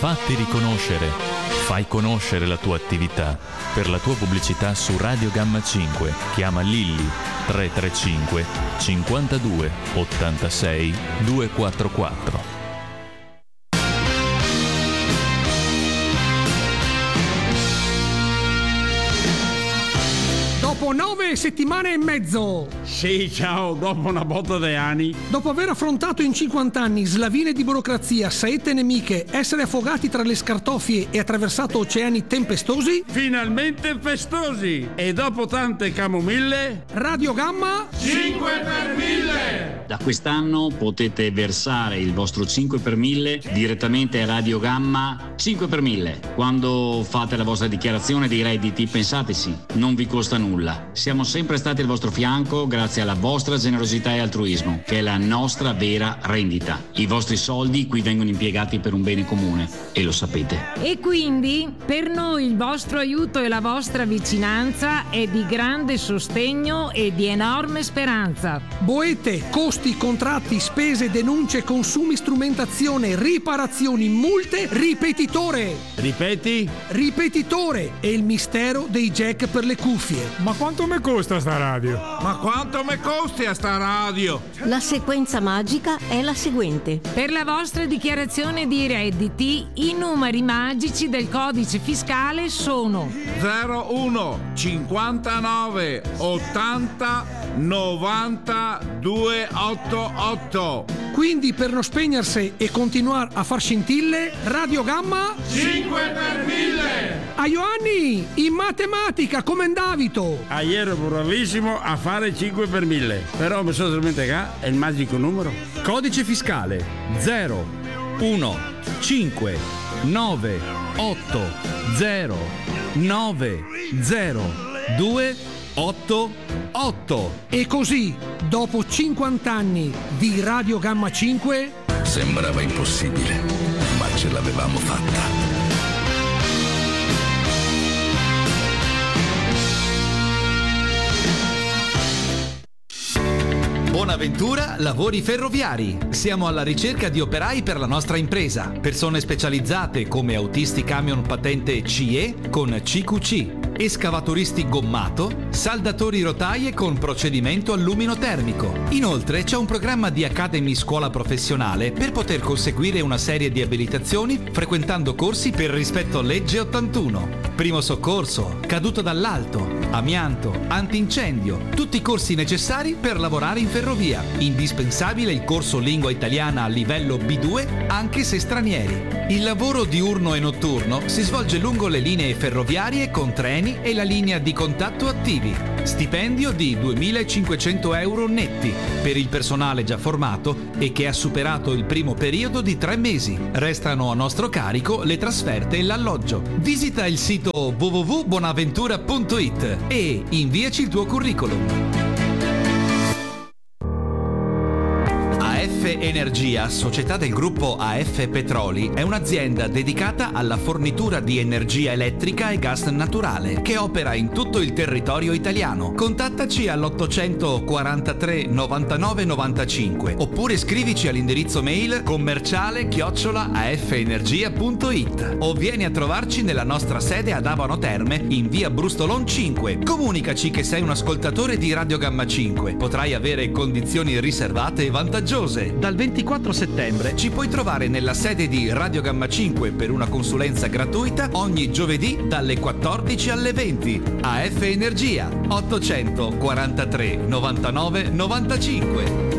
Fatti riconoscere. Fai conoscere la tua attività. Per la tua pubblicità su Radio Gamma 5 chiama Lilli 335 52 86 244. Dopo 9 settimane e mezzo. Sì, ciao, dopo una botta di anni. Dopo aver affrontato in 50 anni slavine di burocrazia, saette nemiche, essere affogati tra le scartoffie e attraversato oceani tempestosi, Finalmente festosi! E dopo tante camomille, Radio Gamma 5 per 1000! Da quest'anno potete versare il vostro 5 per 1000 direttamente a Radio Gamma 5 per 1000. Quando fate la vostra dichiarazione dei redditi, pensateci, non vi costa nulla. Siamo sempre stati al vostro fianco grazie alla vostra generosità e altruismo, che è la nostra vera rendita. I vostri soldi qui vengono impiegati per un bene comune e lo sapete. E quindi per noi il vostro aiuto e la vostra vicinanza è di grande sostegno e di enorme speranza. boete, costi, contratti, spese, denunce, consumi, strumentazione, riparazioni, multe, ripetitore. Ripeti? Ripetitore è il mistero dei jack per le cuffie. Ma quanto mi costa sta radio? Ma quanto mi costi a sta radio? La sequenza magica è la seguente. Per la vostra dichiarazione di redditi, i numeri magici del codice fiscale sono 01 59 80 90 288. Quindi per non spegnersi e continuare a far scintille, Radio Gamma 5 per 1000! a Ioanni in matematica come Davito. Ieri ero bravissimo a fare 5 per 1000, però mi sono dimenticato è il magico numero. Codice fiscale 0 1 5 9 8 0 9 0 2 8 8. E così, dopo 50 anni di Radio Gamma 5, sembrava impossibile, ma ce l'avevamo fatta. Bonaventura Lavori Ferroviari. Siamo alla ricerca di operai per la nostra impresa. Persone specializzate come autisti camion patente CE con CQC, escavatoristi gommato, saldatori rotaie con procedimento alluminotermico. Inoltre c'è un programma di Academy Scuola Professionale per poter conseguire una serie di abilitazioni frequentando corsi per rispetto legge 81. Primo soccorso, caduto dall'alto, amianto, antincendio, tutti i corsi necessari per lavorare in ferrovia. Indispensabile il corso lingua italiana a livello B2 anche se stranieri. Il lavoro diurno e notturno si svolge lungo le linee ferroviarie con treni e la linea di contatto attivi. Stipendio di 2.500 euro netti per il personale già formato e che ha superato il primo periodo di 3 mesi. Restano a nostro carico le trasferte e l'alloggio. Visita il sito www.bonaventura.it e inviaci il tuo curriculum. AF Energia, società del gruppo AF Petroli, è un'azienda dedicata alla fornitura di energia elettrica e gas naturale che opera in tutto il territorio italiano. Contattaci all'843 99 95 oppure scrivici all'indirizzo mail commerciale@afenergia.it o vieni a trovarci nella nostra sede ad Abano Terme in via Brustolon 5. Comunicaci che sei un ascoltatore di Radio Gamma 5. Potrai avere condizioni riservate e vantaggiose. Dal 24 settembre ci puoi trovare nella sede di Radio Gamma 5 per una consulenza gratuita ogni giovedì dalle 14 alle 20. AF Energia 843 99 95.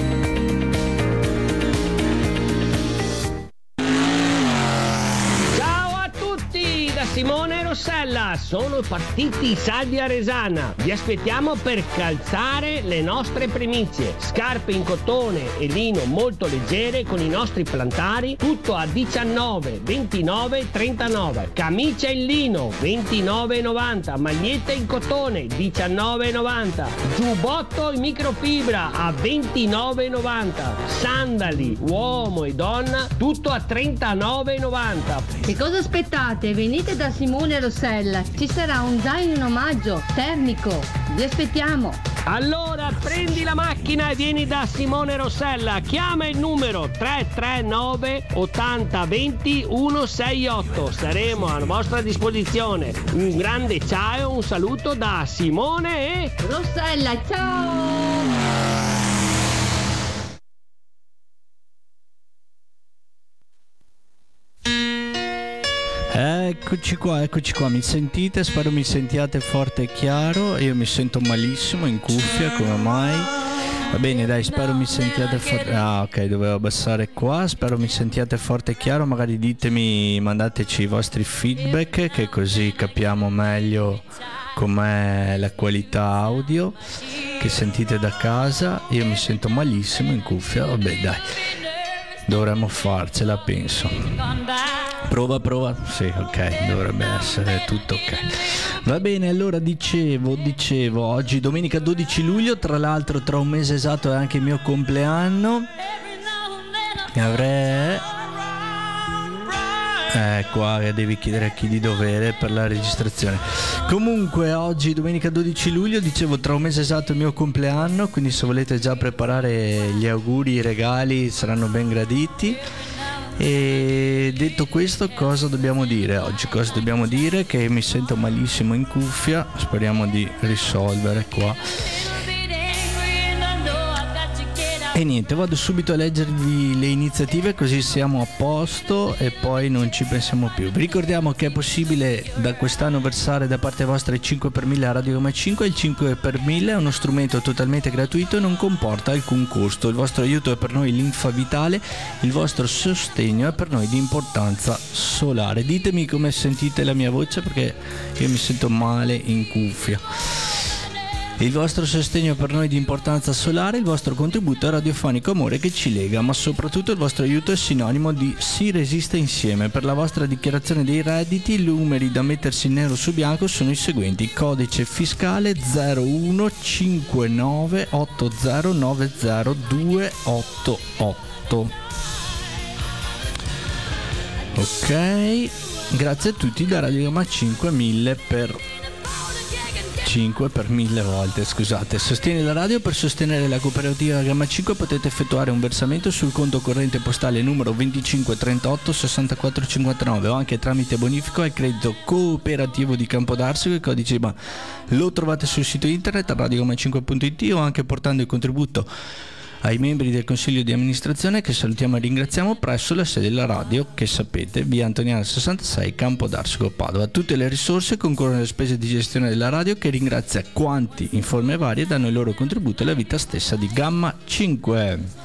Simone e Rossella, sono partiti i saldi a Resana. Vi aspettiamo per calzare le nostre primizie. Scarpe in cotone e lino molto leggere con i nostri plantari, tutto a 19, 29, 39. Camicia in lino 29,90. Maglietta in cotone 19,90. Giubbotto in microfibra a 29,90. Sandali uomo e donna tutto a 39,90. Che cosa aspettate? Venite da Simone Rossella, ci sarà un zaino in omaggio termico, vi aspettiamo. Allora prendi la macchina e vieni da Simone Rossella. Chiama il numero 339 80 20 168. Saremo a vostra disposizione. Un grande ciao, un saluto da Simone e Rossella, ciao! Eccoci qua, mi sentite? Spero mi sentiate forte e chiaro. Io mi sento malissimo in cuffia, come mai? Va bene, dai, spero mi sentiate forte. Ah, ok, dovevo abbassare qua. Spero mi sentiate forte e chiaro. Magari ditemi, mandateci i vostri feedback, che così capiamo meglio com'è la qualità audio che sentite da casa. Io mi sento malissimo in cuffia. Vabbè, dai, dovremmo farcela, penso. Prova. Sì, ok, dovrebbe essere tutto ok. Va bene, allora dicevo, oggi domenica 12 luglio, tra l'altro tra un mese esatto è anche il mio compleanno. Avrei... qua devi chiedere a chi di dovere per la registrazione. Comunque oggi domenica 12 luglio, dicevo tra un mese esatto il mio compleanno, quindi se volete già preparare gli auguri, i regali saranno ben graditi. E detto questo, cosa dobbiamo dire oggi? Cosa dobbiamo dire? Che mi sento malissimo in cuffia, speriamo di risolvere qua. E niente, vado subito a leggervi le iniziative così siamo a posto e poi non ci pensiamo più. Vi ricordiamo che è possibile da quest'anno versare da parte vostra il 5 per 1000 a Radio Gamma 5. Il 5 per 1000 è uno strumento totalmente gratuito e non comporta alcun costo. Il vostro aiuto è per noi linfa vitale, il vostro sostegno è per noi di importanza solare. Ditemi come sentite la mia voce, perché io mi sento male in cuffia. Il vostro sostegno è per noi di importanza solare, il vostro contributo è radiofonico amore che ci lega, ma soprattutto il vostro aiuto è sinonimo di si resiste insieme. Per la vostra dichiarazione dei redditi, i numeri da mettersi nero su bianco sono i seguenti: codice fiscale 015980900288. Ok, grazie a tutti da Radio Gamma 5 per 1000 volte, scusate. Sostieni la radio. Per sostenere la cooperativa Gamma 5 potete effettuare un versamento sul conto corrente postale numero 2538 6459 o anche tramite bonifico al credito cooperativo di Campodarsico. Il codice IBAN lo trovate sul sito internet radiogamma5.it o anche portando il contributo ai membri del consiglio di amministrazione, che salutiamo e ringraziamo, presso la sede della radio, che sapete, via Antoniana 66, Campodarsico, Padova. Tutte le risorse concorrono alle spese di gestione della radio, che ringrazia quanti in forme varie danno il loro contributo alla vita stessa di Gamma 5.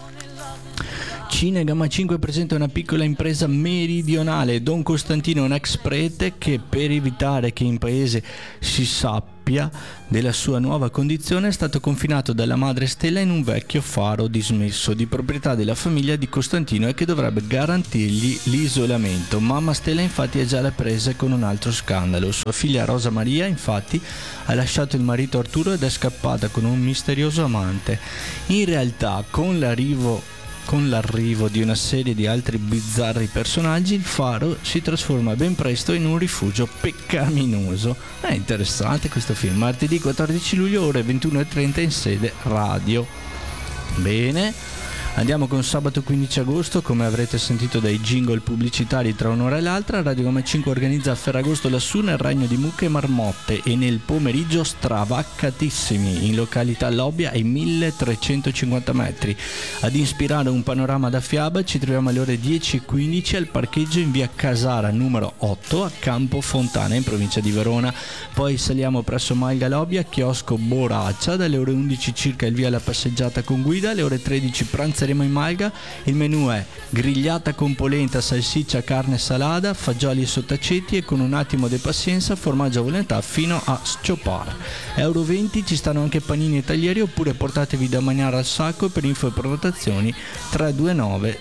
Cine Gamma 5 presenta una piccola impresa meridionale. Don Costantino è un ex prete che, per evitare che in paese si sappia della sua nuova condizione, è stato confinato dalla madre Stella in un vecchio faro dismesso di proprietà della famiglia di Costantino e che dovrebbe garantirgli l'isolamento. Mamma Stella infatti è già alle prese con un altro scandalo. Sua figlia Rosa Maria infatti ha lasciato il marito Arturo ed è scappata con un misterioso amante. In realtà, con l'arrivo di una serie di altri bizzarri personaggi, il faro si trasforma ben presto in un rifugio peccaminoso. È interessante questo film. Martedì 14 luglio, ore 21:30 in sede radio. Bene. Andiamo con sabato 15 agosto, come avrete sentito dai jingle pubblicitari tra un'ora e l'altra. Radio Gamma 5 organizza a Ferragosto lassù nel Regno di Mucche e Marmotte, e nel pomeriggio stravaccatissimi in località Lobbia ai 1350 metri. Ad ispirare un panorama da fiaba ci troviamo alle ore 10:15 al parcheggio in via Casara numero 8 a Campo Fontana in provincia di Verona. Poi saliamo presso Malga Lobbia, chiosco Boraccia, dalle ore 11 circa il via alla passeggiata con guida, alle ore 13 pranzo in Malga. Il menù è grigliata con polenta, salsiccia, carne salata, fagioli e sottaceti e con un attimo di pazienza formaggio a volontà fino a sciopare. Euro 20 ci stanno anche panini e taglieri, oppure portatevi da mangiare al sacco. Per info e prenotazioni 329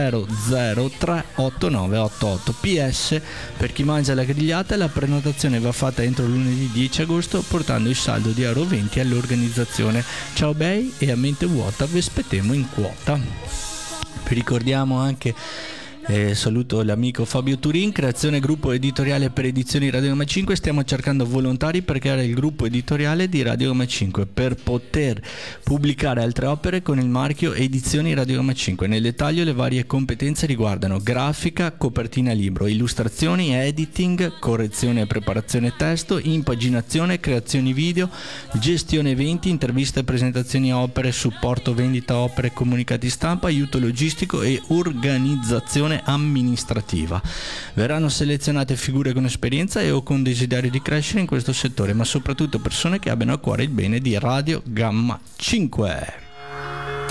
003 8988. PS: per chi mangia la grigliata la prenotazione va fatta entro lunedì 10 agosto portando il saldo di euro 20 all'organizzazione. Ciao bei, e a mente vuota vi aspettiamo in quota. Vi ricordiamo anche Saluto l'amico Fabio Turin, creazione gruppo editoriale per edizioni Radio Gamma 5. Stiamo cercando volontari per creare il gruppo editoriale di Radio Gamma 5 per poter pubblicare altre opere con il marchio Edizioni Radio Gamma 5. Nel dettaglio le varie competenze riguardano grafica, copertina libro, illustrazioni, editing, correzione e preparazione testo, impaginazione, creazioni video, gestione eventi, interviste e presentazioni opere, supporto vendita opere, comunicati stampa, aiuto logistico e organizzazione amministrativa. Verranno selezionate figure con esperienza e o con desiderio di crescere in questo settore, ma soprattutto persone che abbiano a cuore il bene di Radio Gamma 5.